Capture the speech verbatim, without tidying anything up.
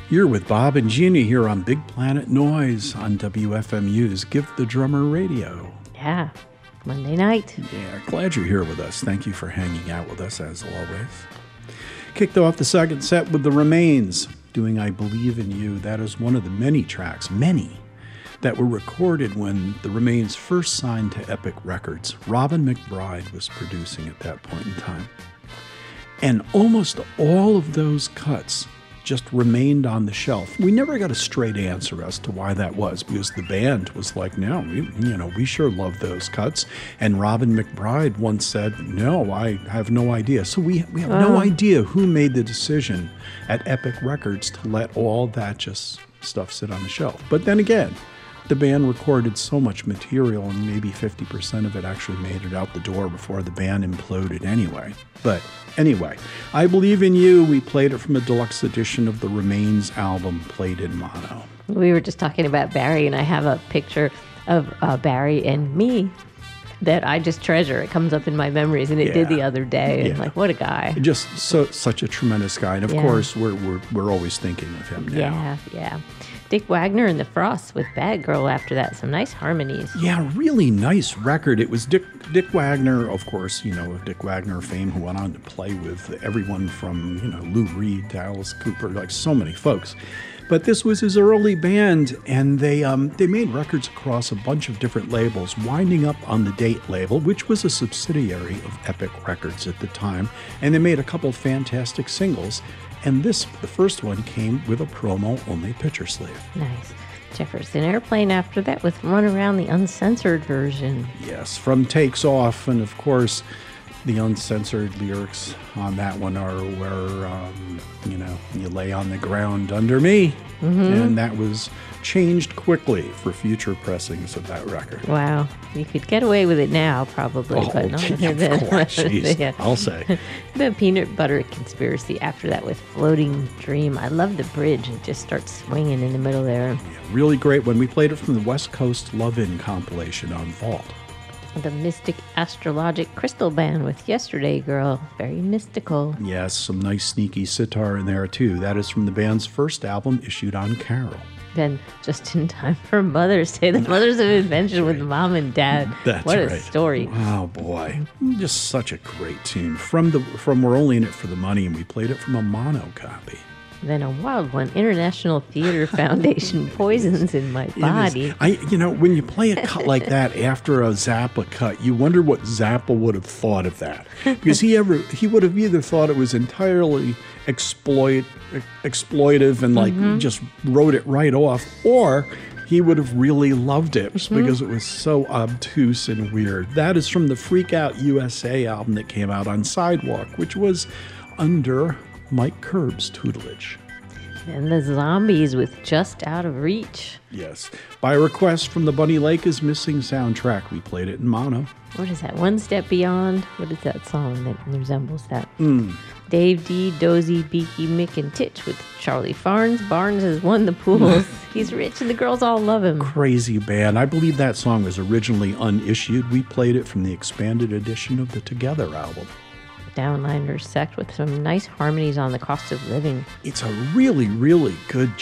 You're with Bob and Gina here on Big Planet Noise on W F M U's Give the Drummer Radio. Yeah, Monday night. Yeah, glad you're here with us. Thank you for hanging out with us as always. Kicked off the second set with The Remains, doing I Believe in You. That is one of the many tracks, many, that were recorded when The Remains first signed to Epic Records. Robin McBride was producing at that point in time. And almost all of those cuts just remained on the shelf. We never got a straight answer as to why that was, because the band was like, no, we, you know, we sure love those cuts. And Robin McBride once said, no, I have no idea. So we, we have no Oh. idea who made the decision at Epic Records to let all that just stuff sit on the shelf. But then again, the band recorded so much material, and maybe fifty percent of it actually made it out the door before the band imploded anyway. But anyway, I Believe in You, we played it from a deluxe edition of the Remains album, played in mono. We were just talking about Barry, and I have a picture of uh, Barry and me that I just treasure. It comes up in my memories, and it Yeah. did the other day. And Yeah. like, what a guy. Just so such a tremendous guy. And of Yeah. course, we're, we're, we're always thinking of him now. Yeah, yeah. Dick Wagner and the Frosts with Bad Girl after that. Some nice harmonies. Yeah, really nice record. It was Dick Dick Wagner, of course, you know, of Dick Wagner fame, who went on to play with everyone from, you know, Lou Reed to Alice Cooper, like so many folks. But this was his early band, and they um, they made records across a bunch of different labels, winding up on the Date label, which was a subsidiary of Epic Records at the time. And they made a couple fantastic singles. And this, the first one, came with a promo-only picture sleeve. Nice. Jefferson Airplane after that with Run Around, the uncensored version. Yes, from Takes Off, and of course, the uncensored lyrics on that one are where, um, you know, you lay on the ground under me. Mm-hmm. And that was changed quickly for future pressings of that record. Wow. You could get away with it now, probably, Oh, but not gee, of then. course, jeez, Yeah. I'll say. The Peanut Butter Conspiracy after that with Floating Dream. I love the bridge. It just starts swinging in the middle there. Yeah, really great when we played it from the West Coast Love-In compilation on Vault. The Mystic Astrologic Crystal Band with Yesterday Girl. Very mystical. Yes, some nice sneaky sitar in there too. That is from the band's first album issued on Carol. Then just in time for Mother's Day. The Mothers of Invention with Mom and Dad. That's what right. a story. Oh boy, just such a great tune. From the from We're Only in It for the Money, and we played it from a mono copy. Then a wild one, International Theater Foundation, Poisons in My Body. It is- I, you know, when you play a cut like that after a Zappa cut, you wonder what Zappa would have thought of that, because he ever he would have either thought it was entirely exploit exploitive and like Mm-hmm. just wrote it right off, or he would have really loved it Mm-hmm. because it was so obtuse and weird. That is from the Freak Out U S A album that came out on Sidewalk, which was under Mike Curb's tutelage. And the Zombies with Just Out of Reach. Yes. By request from the Bunny Lake is Missing soundtrack. We played it in mono. What is that? One Step Beyond? What is that song that resembles that? Mm. Dave D, Dozy, Beaky, Mick, and Titch with Charlie Farnes. Barnes has won the pools. He's rich and the girls all love him. Crazy band. I believe that song was originally unissued. We played it from the expanded edition of the Together album. Downliner Sect with some nice harmonies on the cost of living. It's a really, really good